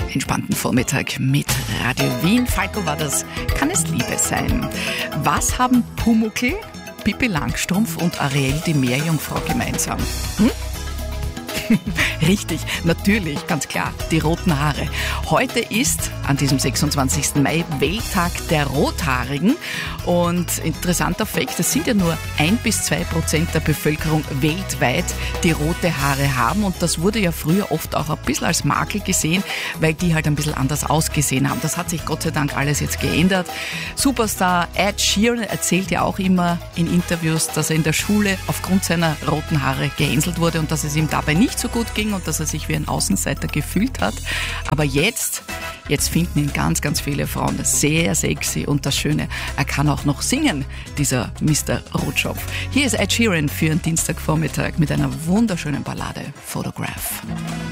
entspannten Vormittag mit Radio Wien. Falco war das, kann es Liebe sein? Was haben Pumuckl, Pippi Langstrumpf und Ariel die Meerjungfrau gemeinsam? Richtig, natürlich, ganz klar, die roten Haare. Heute ist an diesem 26. Mai Welttag der Rothaarigen und interessanter Fakt, es sind ja nur 1-2% der Bevölkerung weltweit, die rote Haare haben und das wurde ja früher oft auch ein bisschen als Makel gesehen, weil die halt ein bisschen anders ausgesehen haben. Das hat sich Gott sei Dank alles jetzt geändert. Superstar Ed Sheeran erzählt ja auch immer in Interviews, dass er in der Schule aufgrund seiner roten Haare gehänselt wurde und dass es ihm dabei nicht so gut ging und dass er sich wie ein Außenseiter gefühlt hat. Aber jetzt finden ihn ganz, ganz viele Frauen sehr sexy und das Schöne, er kann auch noch singen, dieser Mr. Rotschopf. Hier ist Ed Sheeran für einen Dienstagvormittag mit einer wunderschönen Ballade, Photograph.